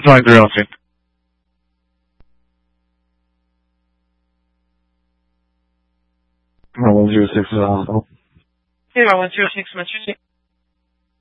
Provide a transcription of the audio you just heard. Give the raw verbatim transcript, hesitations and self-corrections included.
nine three Austin. one zero six is a hospital. Hey, one zero six, Massachusetts.